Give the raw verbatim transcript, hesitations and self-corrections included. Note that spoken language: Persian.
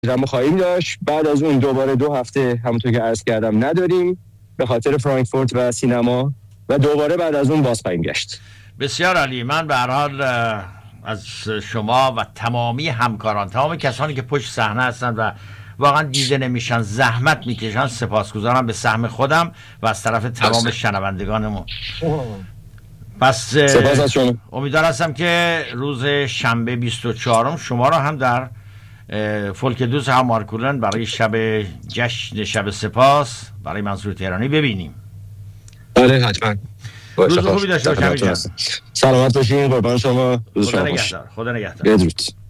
ما خواهیم داشت. بعد از اون دوباره دو هفته همونطور که عرض کردم نداریم به خاطر فرانکفورت و سینما و دوباره بعد از اون باز خواهیم گشت. بسیار عالی. من به هر حال از شما و تمامی همکاران، تمام کسانی که پشت صحنه هستند و واقعا دیده نمیشن، زحمت میکشن، سپاسگزارم به سهم خودم و از طرف تمام شنوندگانمون. پس امیدوار هستم که روز شنبه بیست و چهارم شما را هم در فولکدوس ها مارکولن برای شب جشن شب سپاس برای منصور تهرانی ببینیم. بله حتما. روز خوبی داشته باشید. سلامت باشین. قربان شما. روز خدا شما نگهدار. خدا نگهدار. بدرود.